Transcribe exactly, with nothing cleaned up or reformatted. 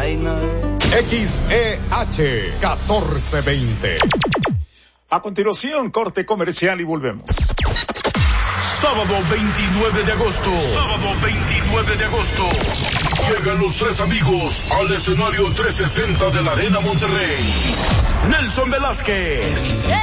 vaina. X E H catorce veinte. A continuación, corte comercial y volvemos. Sábado veintinueve de agosto. Sábado veintinueve de agosto. Llegan los tres amigos al escenario trescientos sesenta de la Arena Monterrey. Nelson Velázquez.